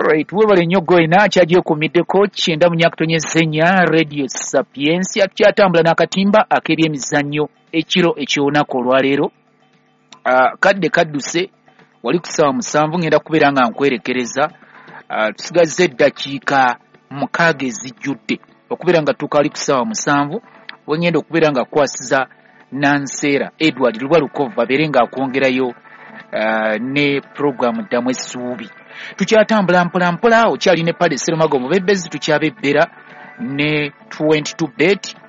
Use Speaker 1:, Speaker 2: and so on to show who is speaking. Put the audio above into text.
Speaker 1: Alright, webale nnyo goina kyagyekomiddeko 9.9 Radio Sapiensia kyatambula n'akatimba ak'ebyemizannyo ekiro eky'olunaku olwaleero. Kadde kadduse wali ku ssaawa 7 ngenda kubeera nga nkwerekereza. Tusigazze eddakiika 6 ezijjudde okubeera nga tukali ku ssaawa 7 wengenda okubeera nga kwasiza Nanseera Edward Lubalukova abeere nga akwongerayo ne programu ddamu essuubi. Tukyatambula mpola okyali ne Paddy Serumago Mubebezi tukyabebbera ne 22bet